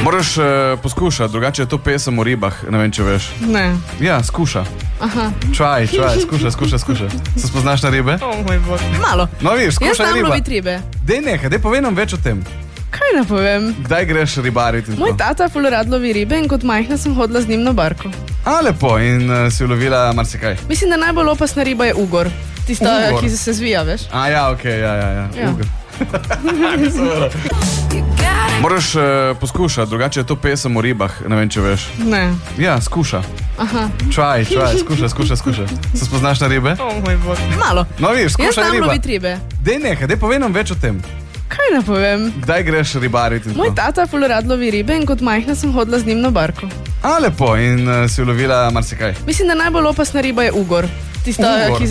Moraš poskušati, drugače je to pesem o ribah, ne vem, če veš. Ne. Ja, skuša. Aha. Try, skuša. Se spoznaš na ribe? O moj bog. Malo. No, vidiš, skušaj Jaz znam riba. loviti ribe. Dej nekaj, dej povej nam več o tem. Kaj ne povem? Kdaj greš ribariti? Moj tata ful rad lovi ribe in kot majhna sem hodila z njim na barko. A, lepo, in si ulovila marsikaj. Mislim, da najbolj opasna riba je ugor. Tista, Ugor? ki se zvija, veš? A, ja, okej, ja. Ja. Ugor. Moraš poskušati, drugače je to pesem o ribah, ne vem, če veš. Ne. Ja, skuša. Aha. Try, skuša. Se spoznaš na ribe? O moj bog. Malo. No, vidiš, Jaz skušaj znam riba. loviti ribe. Dej nekaj, dej povej nam več o tem. Kaj ne povem? Kdaj greš ribariti? Moj tata ful rad lovi ribe in kot majhna sem hodila z njim na barko. A, lepo, in si ulovila marsikaj. Mislim, da najbolj opasna riba je ugor. Tista, Ugor? ki